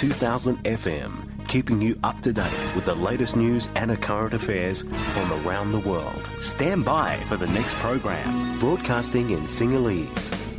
2000 FM, keeping you up to date with the latest news and current affairs from around the world. Stand by for the next program, broadcasting in Sinhalese.